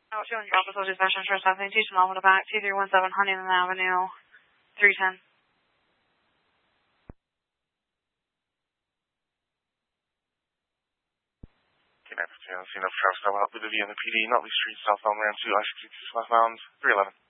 Oh, showing your office, which is Western Shore, South Main, teaching all the back, 2317 Huntington Avenue, 310. Scene of traffic stop out with the V and the PD, Nutley Street, southbound, Ram 2, I-62 southbound, 311.